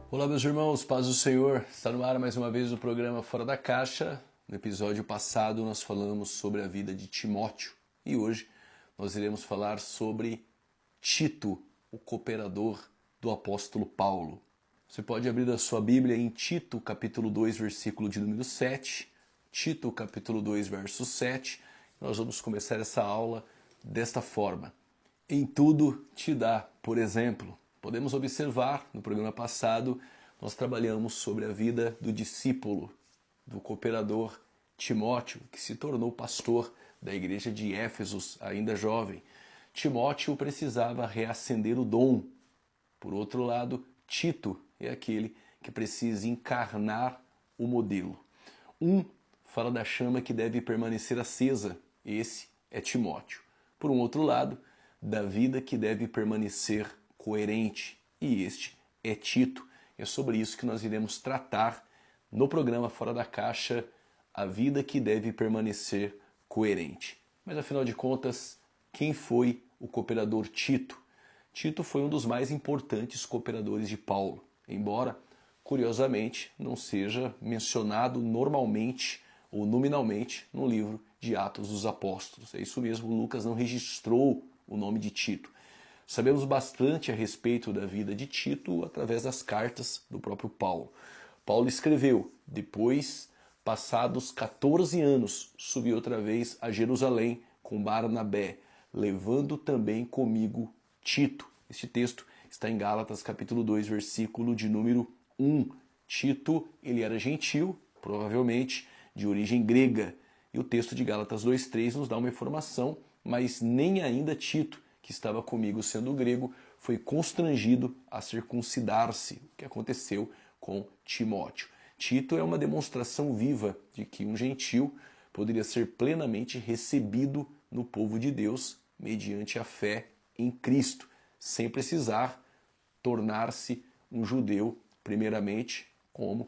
Olá, meus irmãos, paz do Senhor. Está no ar mais uma vez o programa Fora da Caixa. No episódio passado nós falamos sobre a vida de Timóteo e hoje nós iremos falar sobre Tito, o cooperador do apóstolo Paulo. Você pode abrir a sua Bíblia em Tito, capítulo 2, versículo de número 7. Tito, capítulo 2, verso 7. Nós vamos começar essa aula desta forma. Em tudo te dá, por exemplo. Podemos observar, no programa passado, nós trabalhamos sobre a vida do discípulo, do cooperador Timóteo, que se tornou pastor da igreja de Éfesos, ainda jovem. Timóteo precisava reacender o dom. Por outro lado, Tito é aquele que precisa encarnar o modelo. Um fala da chama que deve permanecer acesa, esse é Timóteo. Por um outro lado, da vida que deve permanecer coerente, e este é Tito. É sobre isso que nós iremos tratar no programa Fora da Caixa, a vida que deve permanecer coerente. Mas afinal de contas, quem foi o cooperador Tito? Tito foi um dos mais importantes cooperadores de Paulo, embora, curiosamente, não seja mencionado normalmente ou nominalmente no livro de Atos dos Apóstolos. É isso mesmo, Lucas não registrou o nome de Tito. Sabemos bastante a respeito da vida de Tito através das cartas do próprio Paulo. Paulo escreveu: depois, passados 14 anos, subi outra vez a Jerusalém com Barnabé, levando também comigo Tito. Este texto está em Gálatas capítulo 2, versículo de número 1. Tito, ele era gentil, provavelmente de origem grega. E o texto de Gálatas 2,3 nos dá uma informação, mas nem ainda Tito, que estava comigo sendo grego, foi constrangido a circuncidar-se, o que aconteceu com Timóteo. Tito é uma demonstração viva de que um gentil poderia ser plenamente recebido no povo de Deus mediante a fé em Cristo, sem precisar tornar-se um judeu, primeiramente, como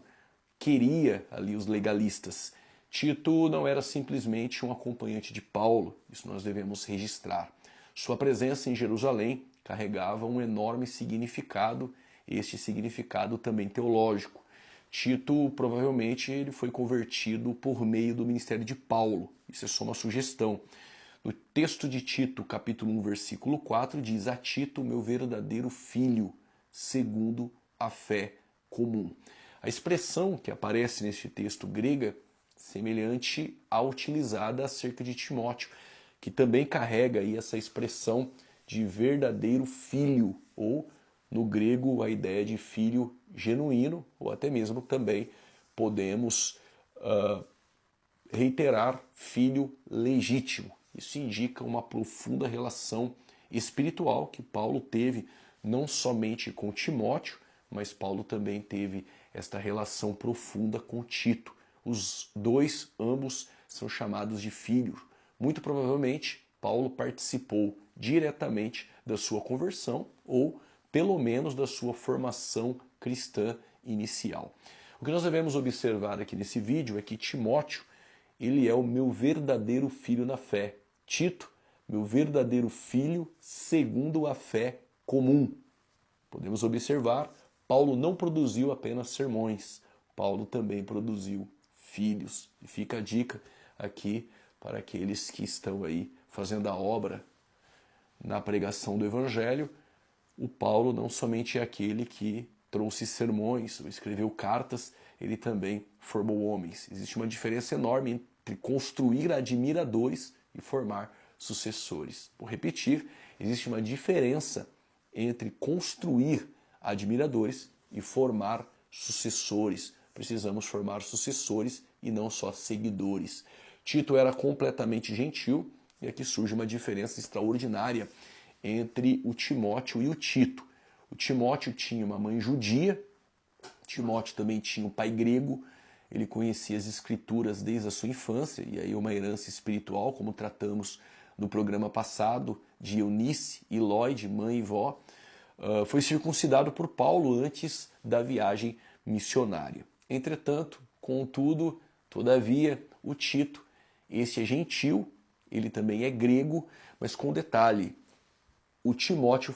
queria ali os legalistas. Tito não era simplesmente um acompanhante de Paulo, isso nós devemos registrar. Sua presença em Jerusalém carregava um enorme significado, este significado também teológico. Tito, provavelmente, ele foi convertido por meio do ministério de Paulo. Isso é só uma sugestão. No texto de Tito, capítulo 1, versículo 4, diz: a Tito, meu verdadeiro filho, segundo a fé comum. A expressão que aparece neste texto grega, semelhante à utilizada acerca de Timóteo, que também carrega aí essa expressão de verdadeiro filho, ou no grego a ideia de filho genuíno, ou até mesmo também podemos reiterar filho legítimo. Isso indica uma profunda relação espiritual que Paulo teve não somente com Timóteo, mas Paulo também teve esta relação profunda com Tito. Os dois, ambos, são chamados de filhos. Muito provavelmente, Paulo participou diretamente da sua conversão ou, pelo menos, da sua formação cristã inicial. O que nós devemos observar aqui nesse vídeo é que Timóteo, ele é o meu verdadeiro filho na fé. Tito, meu verdadeiro filho segundo a fé comum. Podemos observar, Paulo não produziu apenas sermões, Paulo também produziu filhos. E fica a dica aqui para aqueles que estão aí fazendo a obra na pregação do Evangelho. O Paulo não somente é aquele que trouxe sermões ou escreveu cartas, ele também formou homens. Existe uma diferença enorme entre construir admiradores e formar sucessores. Vou repetir, existe uma diferença entre construir admiradores e formar sucessores. Precisamos formar sucessores e não só seguidores. Tito era completamente gentil, e aqui surge uma diferença extraordinária entre o Timóteo e o Tito. O Timóteo tinha uma mãe judia, Timóteo também tinha um pai grego, ele conhecia as escrituras desde a sua infância, e aí uma herança espiritual, como tratamos no programa passado, de Eunice e Lloyd, mãe e vó. Foi circuncidado por Paulo antes da viagem missionária. Entretanto, contudo, todavia, o Tito, este é gentil, ele também é grego, mas com detalhe, o Timóteo